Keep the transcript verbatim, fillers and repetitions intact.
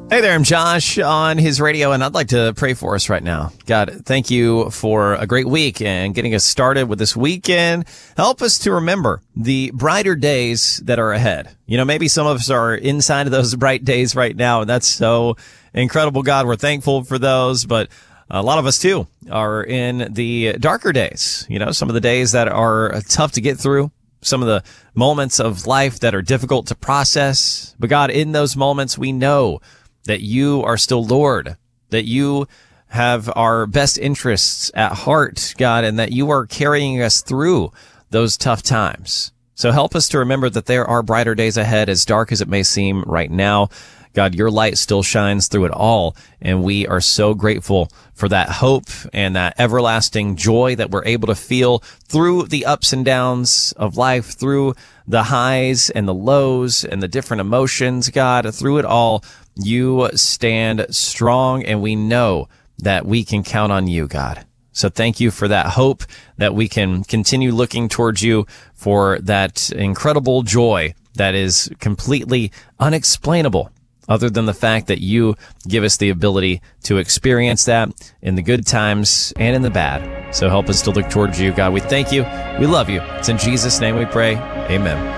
Hey there, I'm Josh on his radio, and I'd like to pray for us right now. God, thank you for a great week and getting us started with this weekend. Help us to remember the brighter days that are ahead. You know, maybe some of us are inside of those bright days right now, and that's so incredible, God. We're thankful for those, but a lot of us, too, are in the darker days. You know, some of the days that are tough to get through. Some of the moments of life that are difficult to process. But God, in those moments, we know that you are still Lord, that you have our best interests at heart, God, and that you are carrying us through those tough times. So help us to remember that there are brighter days ahead, as dark as it may seem right now. God, your light still shines through it all, and we are so grateful for that hope and that everlasting joy that we're able to feel through the ups and downs of life, through the highs and the lows and the different emotions. God, through it all, you stand strong, and we know that we can count on you, God. So thank you for that hope, that we can continue looking towards you for that incredible joy that is completely unexplainable, other than the fact that you give us the ability to experience that in the good times and in the bad. So help us to look towards you, God. We thank you. We love you. It's in Jesus' name we pray. Amen.